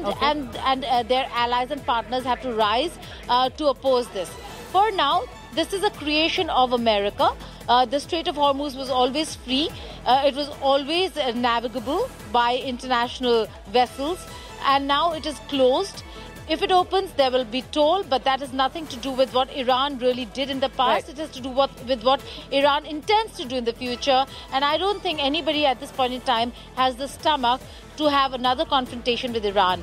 their allies and partners have to rise to oppose this. For now, this is a creation of America. The Strait of Hormuz was always free. It was always navigable by international vessels. And now it is closed. If it opens, there will be toll, but that has nothing to do with what Iran really did in the past. Right. It has to do with what Iran intends to do in the future. And I don't think anybody at this point in time has the stomach to have another confrontation with Iran.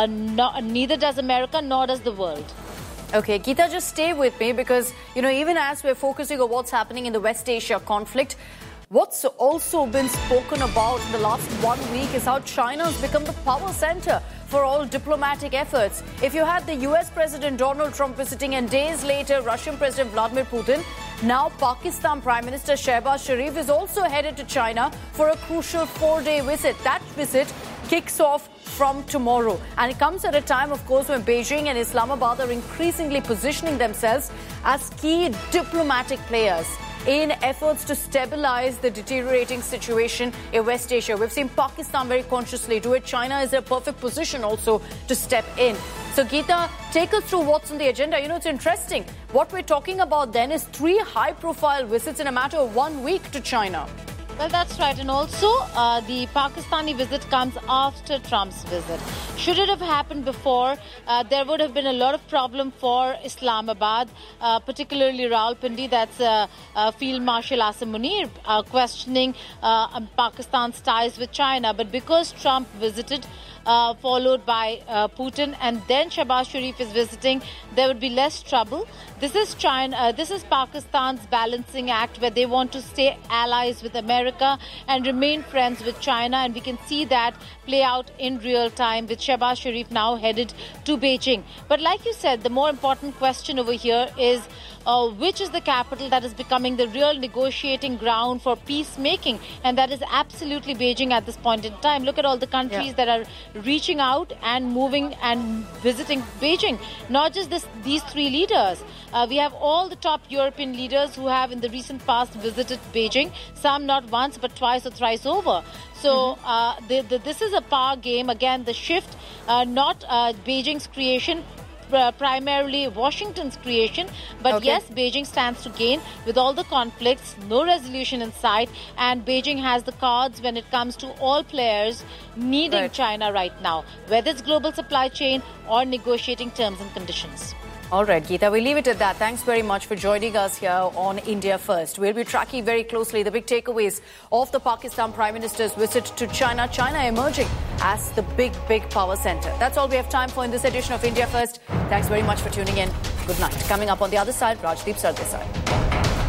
Neither does America, nor does the world. Okay, Geeta, just stay with me because, even as we're focusing on what's happening in the West Asia conflict, what's also been spoken about in the last 1 week is how China's become the power center for all diplomatic efforts. If you had the US President Donald Trump visiting and days later Russian President Vladimir Putin, now Pakistan Prime Minister Shehbaz Sharif is also headed to China for a crucial 4-day visit. That visit kicks off from tomorrow. And it comes at a time, of course, when Beijing and Islamabad are increasingly positioning themselves as key diplomatic players in efforts to stabilize the deteriorating situation in West Asia. We've seen Pakistan very consciously do it. China is in a perfect position also to step in. So, Geeta, take us through what's on the agenda. It's interesting. What we're talking about then is 3 high-profile visits in a matter of 1 week to China. Well, that's right. And also, the Pakistani visit comes after Trump's visit. Should it have happened before, there would have been a lot of problem for Islamabad, particularly Rawalpindi, that's Field Marshal Asim Munir, questioning Pakistan's ties with China. But because Trump visited, followed by Putin, and then Shehbaz Sharif is visiting, there would be less trouble. This is China. This is Pakistan's balancing act, where they want to stay allies with America and remain friends with China, and we can see that play out in real time with Shehbaz Sharif now headed to Beijing. But like you said, the more important question over here is which is the capital that is becoming the real negotiating ground for peacemaking, and that is absolutely Beijing at this point in time. Look at all the countries that are reaching out and moving and visiting Beijing. Not just these 3 leaders. We have all the top European leaders who have in the recent past visited Beijing, some not once but twice or thrice over. So this is a power game. Again, the shift, not Beijing's creation, primarily Washington's creation. But yes, Beijing stands to gain with all the conflicts, no resolution in sight, and Beijing has the cards when it comes to all players needing China right now, whether it's global supply chain or negotiating terms and conditions. All right, Geeta, we'll leave it at that. Thanks very much for joining us here on India First. We'll be tracking very closely the big takeaways of the Pakistan Prime Minister's visit to China. China emerging as the big power center. That's all we have time for in this edition of India First. Thanks very much for tuning in. Good night. Coming up on the other side, Rajdeep Sardesai.